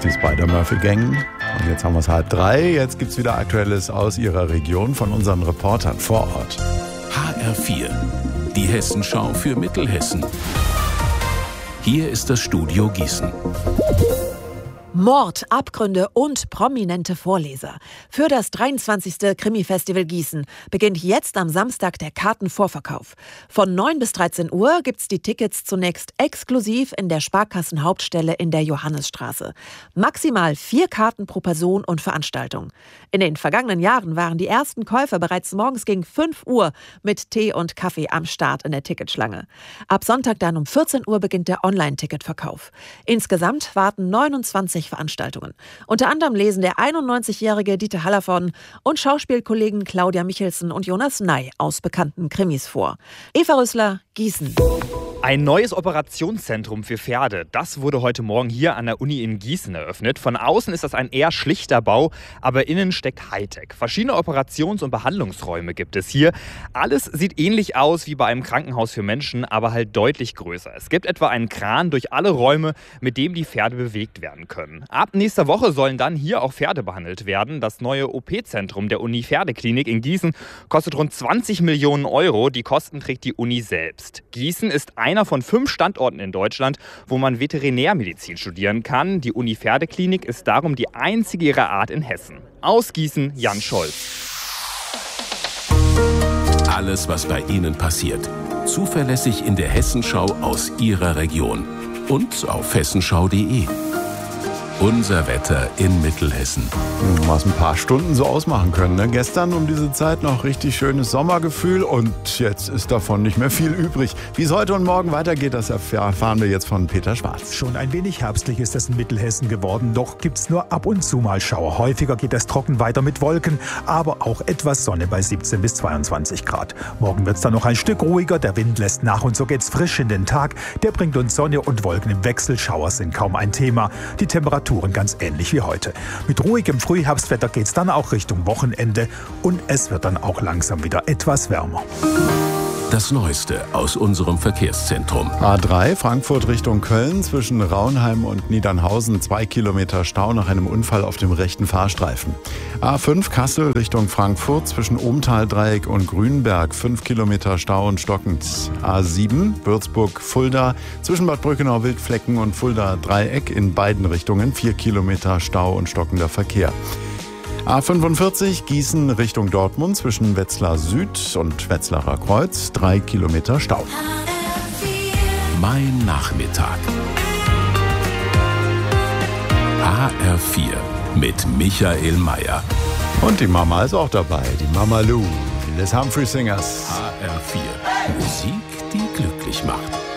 die Spider-Murphy-Gang. Und jetzt haben wir es 2:30. Jetzt gibt es wieder Aktuelles aus Ihrer Region von unseren Reportern vor Ort. HR4, die Hessenschau für Mittelhessen. Hier ist das Studio Gießen. Mord, Abgründe und prominente Vorleser. Für das 23. Krimi-Festival Gießen beginnt jetzt am Samstag der Kartenvorverkauf. Von 9 bis 13 Uhr gibt's die Tickets zunächst exklusiv in der Sparkassenhauptstelle in der Johannisstraße. Maximal 4 Karten pro Person und Veranstaltung. In den vergangenen Jahren waren die ersten Käufer bereits morgens gegen 5 Uhr mit Tee und Kaffee am Start in der Ticketschlange. Ab Sonntag dann um 14 Uhr beginnt der Online-Ticketverkauf. Insgesamt warten 29 Veranstaltungen. Unter anderem lesen der 91-jährige Dieter Hallervorden und Schauspielkollegen Claudia Michelsen und Jonas Ney aus bekannten Krimis vor. Eva Rösler, Gießen. Ein neues Operationszentrum für Pferde, das wurde heute Morgen hier an der Uni in Gießen eröffnet. Von außen ist das ein eher schlichter Bau, aber innen steckt Hightech. Verschiedene Operations- und Behandlungsräume gibt es hier. Alles sieht ähnlich aus wie bei einem Krankenhaus für Menschen, aber halt deutlich größer. Es gibt etwa einen Kran durch alle Räume, mit dem die Pferde bewegt werden können. Ab nächster Woche sollen dann hier auch Pferde behandelt werden. Das neue OP-Zentrum der Uni Pferdeklinik in Gießen kostet rund 20 Millionen Euro. Die Kosten trägt die Uni selbst. Gießen ist einer von 5 Standorten in Deutschland, wo man Veterinärmedizin studieren kann. Die Uni Pferdeklinik ist darum die einzige ihrer Art in Hessen. Aus Gießen, Jan Scholz. Alles, was bei Ihnen passiert. Zuverlässig in der Hessenschau aus Ihrer Region. Und auf hessenschau.de. Unser Wetter in Mittelhessen. Was ein paar Stunden so ausmachen können. Ne? Gestern um diese Zeit noch richtig schönes Sommergefühl und jetzt ist davon nicht mehr viel übrig. Wie es heute und morgen weitergeht, das erfahren wir jetzt von Peter Schwarz. Schon ein wenig herbstlich ist es in Mittelhessen geworden, doch gibt's nur ab und zu mal Schauer. Häufiger geht es trocken weiter mit Wolken, aber auch etwas Sonne bei 17 bis 22 Grad. Morgen wird's dann noch ein Stück ruhiger, der Wind lässt nach und so geht's frisch in den Tag. Der bringt uns Sonne und Wolken im Wechsel, Schauer sind kaum ein Thema. Die Temperaturen ganz ähnlich wie heute. Mit ruhigem Frühherbstwetter geht's dann auch Richtung Wochenende und es wird dann auch langsam wieder etwas wärmer. Das Neueste aus unserem Verkehrszentrum. A3 Frankfurt Richtung Köln zwischen Raunheim und Niedernhausen 2 Kilometer Stau nach einem Unfall auf dem rechten Fahrstreifen. A5 Kassel Richtung Frankfurt zwischen Ohmtal-Dreieck und Grünberg 5 Kilometer Stau und stockend. A7 Würzburg-Fulda zwischen Bad Brückenau-Wildflecken und Fulda-Dreieck in beiden Richtungen 4 Kilometer Stau und stockender Verkehr. A45 Gießen Richtung Dortmund zwischen Wetzlar Süd und Wetzlarer Kreuz 3 Kilometer Stau. Mein Nachmittag. HR4 mit Michael Mayer. Und die Mama ist auch dabei, die Mama Lou, des Humphrey Singers. HR4, Musik, die glücklich macht.